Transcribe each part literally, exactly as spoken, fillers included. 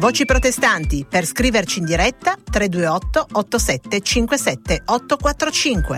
Voci protestanti. Per scriverci in diretta tre due otto otto sette cinque sette otto quattro cinque.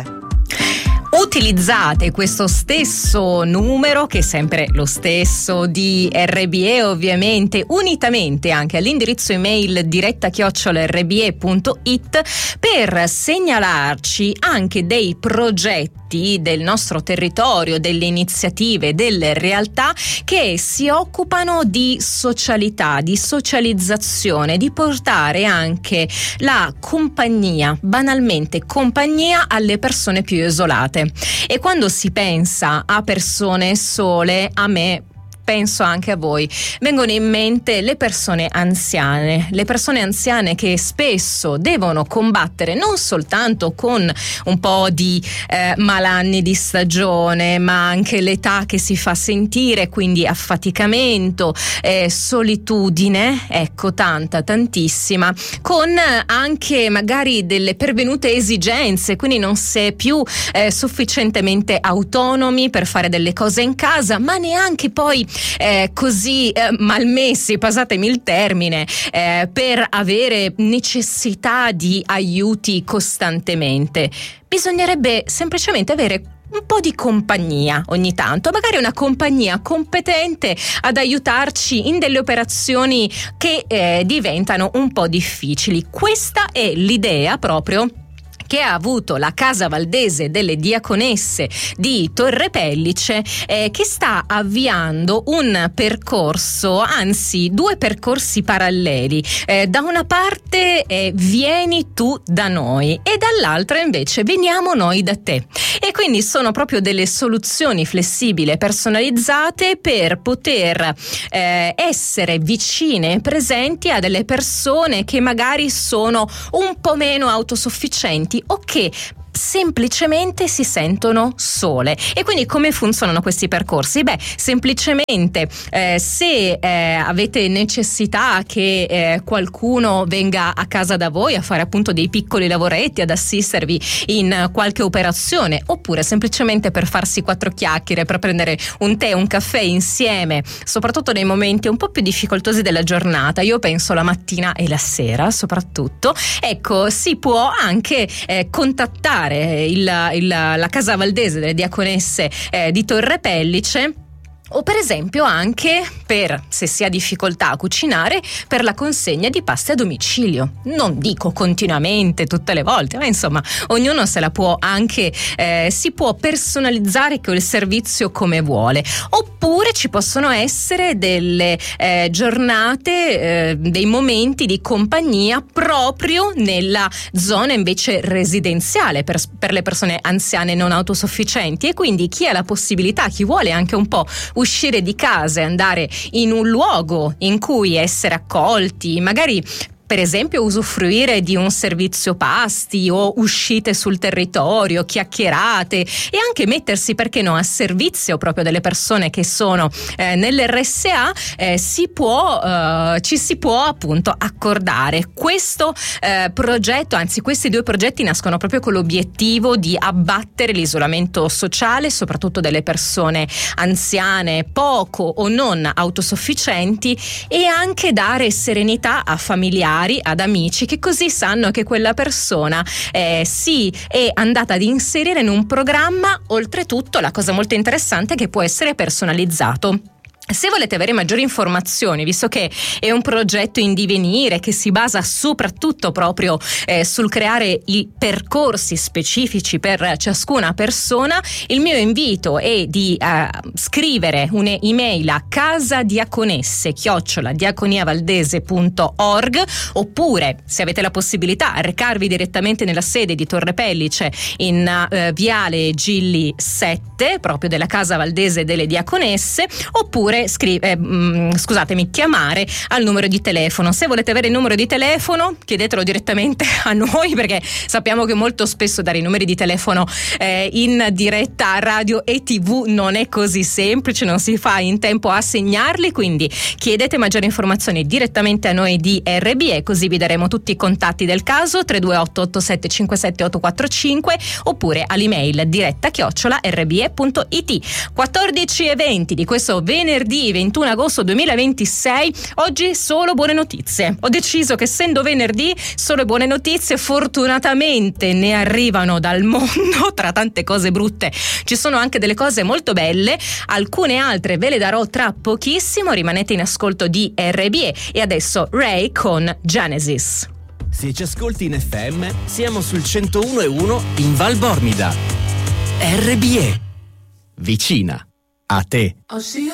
Utilizzate questo stesso numero, che è sempre lo stesso di R B E ovviamente, unitamente anche all'indirizzo email diretta chiocciola erre bi e punto it, per segnalarci anche dei progetti del nostro territorio, delle iniziative, delle realtà che si occupano di socialità, di socializzazione, di portare anche la compagnia, banalmente compagnia, alle persone più isolate. E quando si pensa a persone sole, a me, penso anche a voi, vengono in mente le persone anziane, le persone anziane che spesso devono combattere non soltanto con un po' di eh, malanni di stagione, ma anche l'età che si fa sentire, quindi affaticamento, eh, solitudine, ecco, tanta, tantissima, con anche magari delle pervenute esigenze, quindi non si è più eh, sufficientemente autonomi per fare delle cose in casa, ma neanche poi Eh, così eh, malmessi, passatemi il termine, eh, per avere necessità di aiuti costantemente. Bisognerebbe semplicemente avere un po' di compagnia ogni tanto, magari una compagnia competente ad aiutarci in delle operazioni che eh, diventano un po' difficili. Questa è l'idea proprio che ha avuto la Casa Valdese delle Diaconesse di Torre Pellice, eh, che sta avviando un percorso, anzi due percorsi paralleli. Eh, da una parte eh, vieni tu da noi e dall'altra invece veniamo noi da te. E quindi sono proprio delle soluzioni flessibili e personalizzate per poter eh, essere vicine e presenti a delle persone che magari sono un po' meno autosufficienti o che semplicemente si sentono sole. E quindi come funzionano questi percorsi? Beh, semplicemente eh, se eh, avete necessità che eh, qualcuno venga a casa da voi a fare appunto dei piccoli lavoretti, ad assistervi in qualche operazione, oppure semplicemente per farsi quattro chiacchiere, per prendere un tè, un caffè insieme, soprattutto nei momenti un po' più difficoltosi della giornata, io penso la mattina e la sera soprattutto, ecco, si può anche eh, contattare Il, il, la Casa Valdese delle Diaconesse eh, di Torre Pellice, o per esempio anche per, se si ha difficoltà a cucinare, per la consegna di paste a domicilio. Non dico continuamente tutte le volte, ma insomma ognuno se la può anche eh, si può personalizzare quel servizio come vuole. Oppure ci possono essere delle eh, giornate, eh, dei momenti di compagnia proprio nella zona invece residenziale per, per le persone anziane non autosufficienti, e quindi chi ha la possibilità, chi vuole anche un po' uscire di casa e andare in un luogo in cui essere accolti, magari per esempio usufruire di un servizio pasti o uscite sul territorio, chiacchierate, e anche mettersi, perché no, a servizio proprio delle persone che sono eh, nell'R S A, eh, si può, eh, ci si può appunto accordare. Questo eh, progetto, anzi questi due progetti nascono proprio con l'obiettivo di abbattere l'isolamento sociale, soprattutto delle persone anziane, poco o non autosufficienti, e anche dare serenità a familiari, ad amici, che così sanno che quella persona eh, si è andata ad inserire in un programma. Oltretutto la cosa molto interessante è che può essere personalizzato. Se volete avere maggiori informazioni, visto che è un progetto in divenire che si basa soprattutto proprio eh, sul creare i percorsi specifici per ciascuna persona, il mio invito è di eh, scrivere un'email a casadiaconesse chiocciola diaconiavaldese punto org, oppure, se avete la possibilità, recarvi direttamente nella sede di Torre Pellice in eh, Viale Gilli sette, proprio della Casa Valdese delle Diaconesse, oppure Scrive, eh, mh, scusatemi, chiamare al numero di telefono. Se volete avere il numero di telefono, chiedetelo direttamente a noi, perché sappiamo che molto spesso dare i numeri di telefono eh, in diretta a radio e tv non è così semplice, non si fa in tempo a segnarli, quindi chiedete maggiori informazioni direttamente a noi di R B E, così vi daremo tutti i contatti del caso, tre due otto otto sette cinque sette otto quattro cinque, oppure all'email diretta chiocciola erre bi e punto it. quattordici e venti di questo venerdì venerdì ventuno agosto duemilaventisei. Oggi solo buone notizie. Ho deciso che essendo venerdì solo buone notizie, fortunatamente ne arrivano dal mondo. Tra tante cose brutte ci sono anche delle cose molto belle, alcune altre ve le darò tra pochissimo. Rimanete in ascolto di R B E e adesso Ray con Genesis. Se ci ascolti in F M, siamo sul centouno e uno in Val Bormida. R B E, vicina a te. I'll see you.